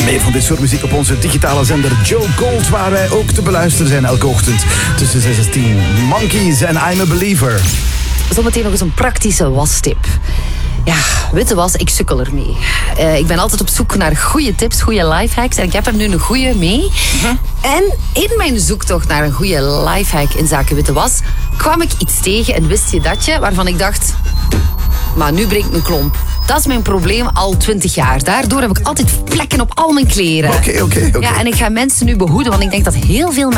Meer van dit soort muziek op onze digitale zender Joe Gold, waar wij ook te beluisteren zijn elke ochtend tussen 6 en 10. Monkeys en I'm a Believer. Zometeen nog eens een praktische wastip. Ja, witte was, ik sukkel ermee. Ik ben altijd op zoek naar goede tips, goede lifehacks. En ik heb er nu een goede mee. En in mijn zoektocht naar een goede lifehack in zaken witte was, kwam ik iets tegen, en wist je datje, waarvan ik dacht, maar nu breekt mijn klomp. Dat is mijn probleem al 20 jaar. Daardoor heb ik altijd vlekken op al mijn kleren. Oké. Ja, en ik ga mensen nu behoeden, want ik denk dat heel veel